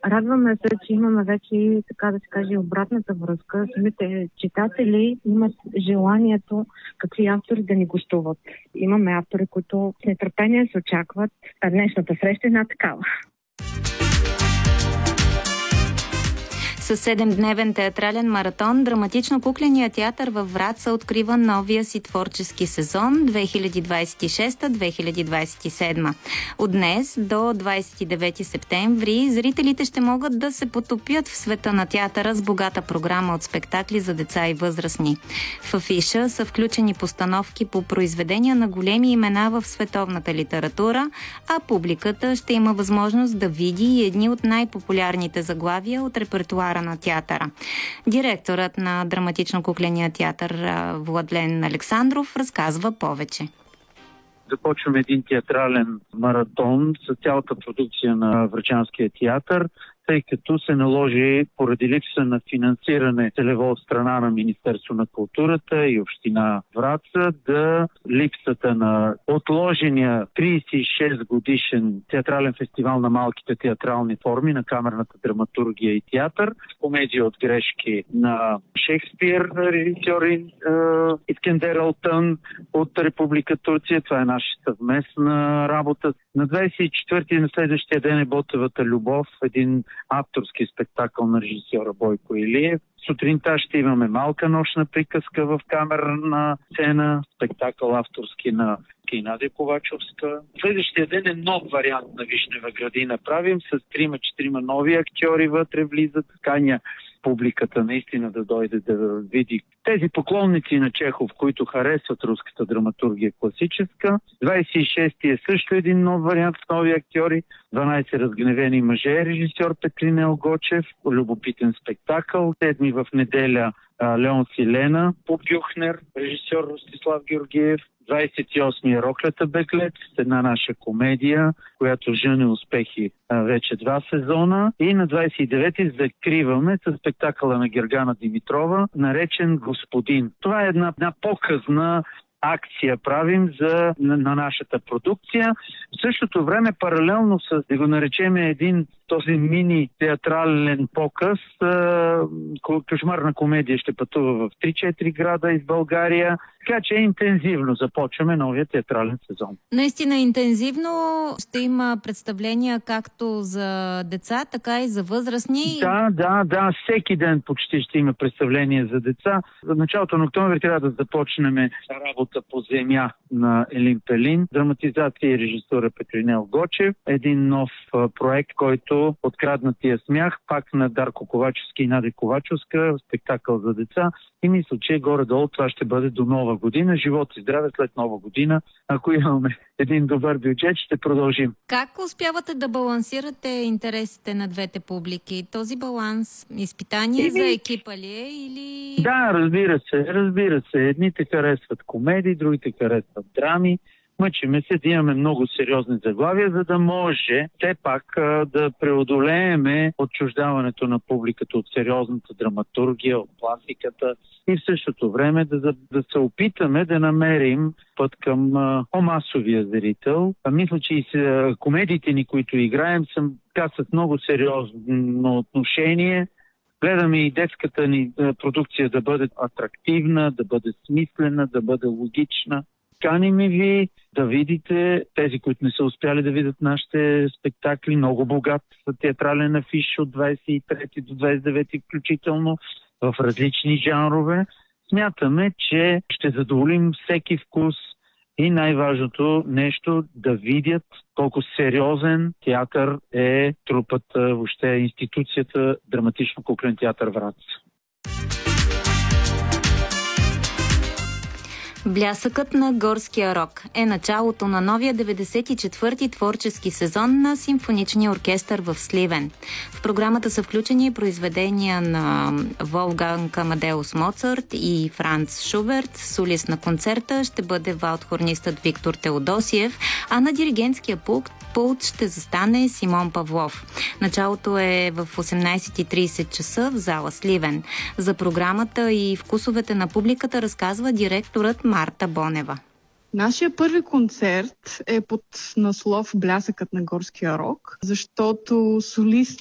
Радваме се, че имаме вече, така да се каже, обратната връзка. Самите читатели имат желанието какви автори да ни гостуват. Имаме автори, които с нетърпение се очакват. А днешната среща е една такава. С 7-дневен театрален маратон, драматично-кукленият театър във Враца открива новия си творчески сезон 2026-2027. От днес до 29 септември зрителите ще могат да се потопят в света на театъра с богата програма от спектакли за деца и възрастни. В афиша са включени постановки по произведения на големи имена в световната литература, а публиката ще има възможност да види и едни от най-популярните заглавия от репертуара на театъра. Директорът на драматично-кукления театър Владлен Александров разказва повече. Започваме един театрален маратон с цялата продукция на Врачанския театър, тъй като се наложи поради липса на финансиране целево от страна на Министерство на културата и община Враца, да липсата на отложения 36 годишен театрален фестивал на малките театрални форми на камерната драматургия и театър, комедия от грешки на Шекспир, режисьор Искендер Алтън от Република Турция. Това е наша съвместна работа. На 24-ти на следващия ден е Ботевата любов, един авторски спектакъл на режисьора Бойко Илиев. Сутринта ще имаме Малка нощна приказка в камерна сцена, спектакъл авторски на Надя Ковачовска. Следващия ден е нов вариант на Вишнева градина. Правим с 3-4 нови актьори вътре влизат. Каня публиката наистина да дойде да види тези поклонници на Чехов, които харесват руската драматургия класическа. 26-ти е също един нов вариант с нови актьори. 12 разгневени мъже, режисьор Петринел Гочев, любопитен спектакъл. 7-ми в неделя Леон Силена по Бюхнер, режисьор Ростислав Георгиев. 28-ми е Роклята беглец, една наша комедия, която жени успехи вече 2 сезона. И на 29-ти закриваме с спектакъла на Гергана Димитрова, наречен Господин. Това е една показна акция правим на нашата продукция. В същото време, паралелно с, да го наречем, този мини театрален показ, кошмарна комедия ще пътува в 3-4 града из България. Така че интензивно започваме новия театрален сезон. Наистина интензивно ще има представления както за деца, така и за възрастни. Да. Всеки ден почти ще има представления за деца. За началото на октомври трябва да започнем работа по земя на Елин Пелин. Драматизация и режисура Петринел Гочев. Един нов проект, който Откраднатия смях, пак на Дарко Ковачевски и Надя Ковачевска, спектакъл за деца. И мисля, че горе-долу това ще бъде до Нова година. Живот и здраве след Нова година. Ако имаме един добър бюджет, ще продължим. Как успявате да балансирате интересите на двете публики? Този баланс, изпитание за екипа ли е или... Да, разбира се. Едните харесват комедии, другите харесват драми. Мъчиме се да имаме много сериозни заглавия, за да може все пак да преодолееме отчуждаването на публиката от сериозната драматургия, от класиката и в същото време да се опитаме да намерим път към по-масовия зрител. Мисля, че и комедиите ни, които играем, са с много сериозно отношение. Гледаме и детската ни продукция да бъде атрактивна, да бъде смислена, да бъде логична. Каним ви да видите тези, които не са успяли да видят нашите спектакли. Много богат театрален афиш от 23 до 29 включително в различни жанрове. Смятаме, че ще задоволим всеки вкус и най-важното нещо да видят колко сериозен театър е трупата, въобще институцията Драматично-куклен театър Враца. Блясъкът на горския рок е началото на новия 94-ти творчески сезон на Симфоничния оркестър в Сливен. В програмата са включени произведения на Волфганг Амадеус Моцарт и Франц Шуберт. Солист на концерта ще бъде валдхорнистът Виктор Теодосиев, а на диригентския пулт ще застане Симон Павлов. Началото е в 18:30 часа в зала Сливен. За програмата и вкусовете на публиката разказва директорът Марта Бонева. Нашия първи концерт е под наслов "Блясъкът на горския рок", защото солист